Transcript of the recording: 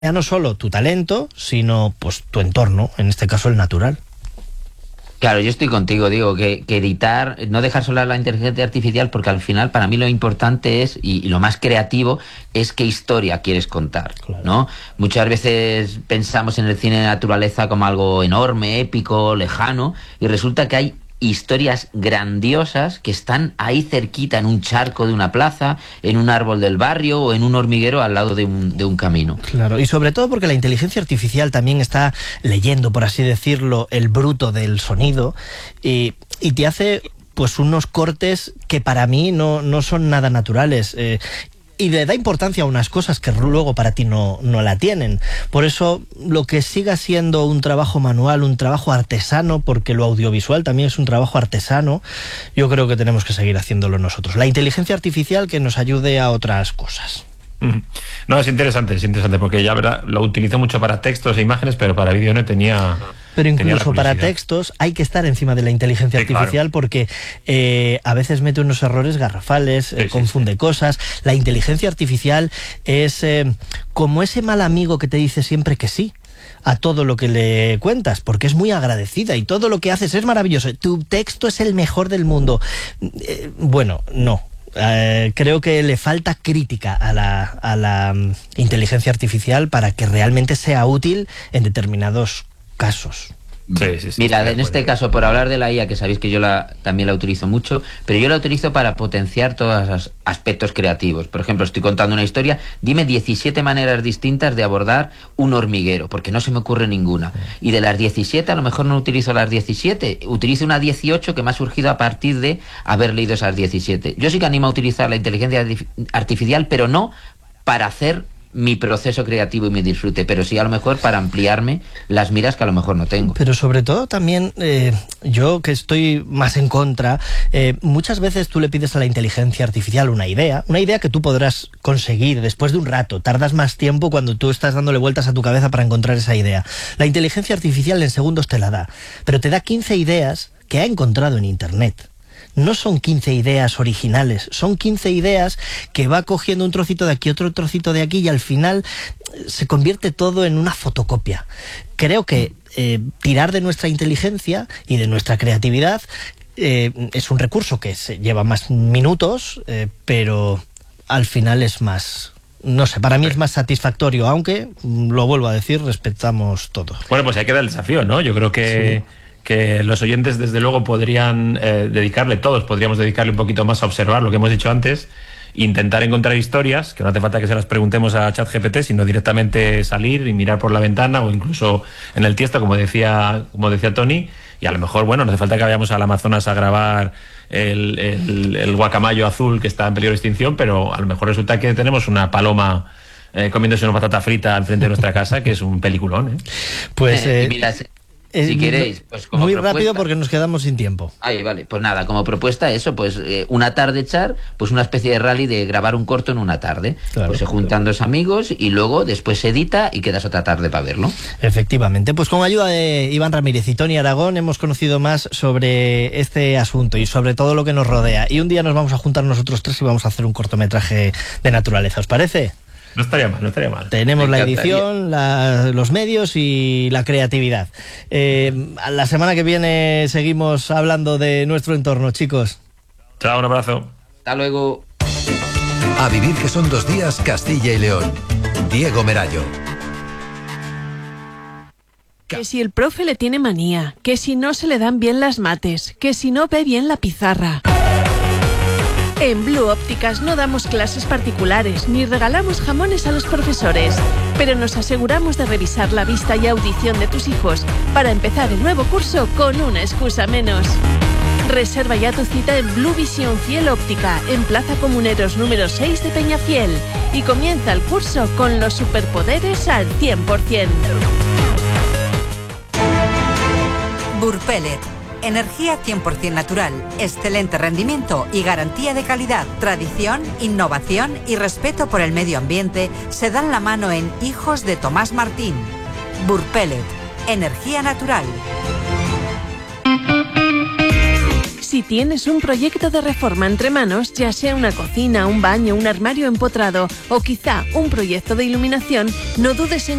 ya no solo tu talento, sino pues tu entorno, en este caso el natural. Claro, yo estoy contigo, digo, que editar, no dejar sola la inteligencia artificial, porque al final para mí lo importante es, y lo más creativo, es qué historia quieres contar, claro, ¿no? Muchas veces pensamos en el cine de naturaleza como algo enorme, épico, lejano, y resulta que hay historias grandiosas que están ahí cerquita, en un charco de una plaza, en un árbol del barrio o en un hormiguero al lado de un camino. Claro, y sobre todo porque la inteligencia artificial también está leyendo, por así decirlo, el bruto del sonido y te hace pues unos cortes que para mí no son nada naturales. Y le da importancia a unas cosas que luego para ti no la tienen. Por eso, lo que siga siendo un trabajo manual, un trabajo artesano, porque lo audiovisual también es un trabajo artesano, yo creo que tenemos que seguir haciéndolo nosotros. La inteligencia artificial que nos ayude a otras cosas. No, es interesante porque ya verdad, lo utilizo mucho para textos e imágenes, pero para vídeo no tenía. Pero incluso para textos hay que estar encima de la inteligencia artificial, claro, porque a veces mete unos errores garrafales, confunde cosas. La inteligencia artificial es como ese mal amigo que te dice siempre que sí a todo lo que le cuentas, porque es muy agradecida y todo lo que haces es maravilloso. Tu texto es el mejor del mundo. Bueno, no. Creo que le falta crítica a la inteligencia artificial para que realmente sea útil en determinados casos. Sí, Mira, en este caso, por hablar de la IA, que sabéis que yo también la utilizo mucho, pero yo la utilizo para potenciar todos los aspectos creativos. Por ejemplo, estoy contando una historia, dime 17 maneras distintas de abordar un hormiguero, porque no se me ocurre ninguna. Y de las 17, a lo mejor no utilizo las 17, utilizo una 18 que me ha surgido a partir de haber leído esas 17. Yo sí que animo a utilizar la inteligencia artificial, pero no para hacer mi proceso creativo y mi disfrute, pero sí a lo mejor para ampliarme las miras que a lo mejor no tengo. Pero sobre todo también, yo que estoy más en contra, muchas veces tú le pides a la inteligencia artificial una idea que tú podrás conseguir después de un rato. Tardas más tiempo cuando tú estás dándole vueltas a tu cabeza para encontrar esa idea. La inteligencia artificial en segundos te la da, pero te da 15 ideas que ha encontrado en internet. No son 15 ideas originales, son 15 ideas que va cogiendo un trocito de aquí, otro trocito de aquí, y al final se convierte todo en una fotocopia. Creo que tirar de nuestra inteligencia y de nuestra creatividad es un recurso que se lleva más minutos, pero al final es más... No sé, para mí es más satisfactorio, aunque, lo vuelvo a decir, respetamos todo. Bueno, pues ahí queda el desafío, ¿no? Yo creo que... Sí, que los oyentes desde luego podrían podríamos dedicarle un poquito más a observar lo que hemos dicho antes, intentar encontrar historias, que no hace falta que se las preguntemos a ChatGPT, sino directamente salir y mirar por la ventana o incluso en el tiesto, como decía Tony, y a lo mejor, bueno, no hace falta que vayamos al Amazonas a grabar el guacamayo azul que está en peligro de extinción, pero a lo mejor resulta que tenemos una paloma comiéndose una patata frita al frente de nuestra casa, que es un peliculón, ¿eh? Pues... si queréis, pues como muy propuesta, rápido porque nos quedamos sin tiempo. Ahí, vale, pues nada, como propuesta eso, pues una tarde echar, pues una especie de rally de grabar un corto en una tarde. Claro, pues se juntan dos amigos y luego después se edita y quedas otra tarde para verlo. Efectivamente, pues con ayuda de Iván Ramírez y Tony Aragón hemos conocido más sobre este asunto y sobre todo lo que nos rodea. Y un día nos vamos a juntar nosotros tres y vamos a hacer un cortometraje de naturaleza, ¿os parece? No estaría mal. Tenemos la edición, los medios y la creatividad. La semana que viene seguimos hablando de nuestro entorno, chicos. Chao, un abrazo. Hasta luego. A vivir que son 2 días, Castilla y León. Diego Merallo. Que si el profe le tiene manía, que si no se le dan bien las mates, que si no ve bien la pizarra... En Blue Ópticas no damos clases particulares ni regalamos jamones a los profesores, pero nos aseguramos de revisar la vista y audición de tus hijos para empezar el nuevo curso con una excusa menos. Reserva ya tu cita en Blue Visión Fiel Óptica, en Plaza Comuneros número 6 de Peñafiel, y comienza el curso con los superpoderes al 100%. Burpelet. Energía 100% natural, excelente rendimiento y garantía de calidad. Tradición, innovación y respeto por el medio ambiente se dan la mano en Hijos de Tomás Martín. Burpelet, energía natural. Si tienes un proyecto de reforma entre manos, ya sea una cocina, un baño, un armario empotrado o quizá un proyecto de iluminación, no dudes en